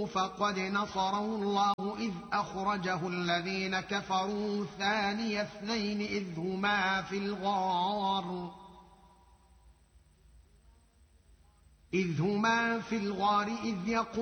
فقد نصره الله إذ أخرجه الذين كفروا ثاني اثنين إذ هما في الغار إذ يقول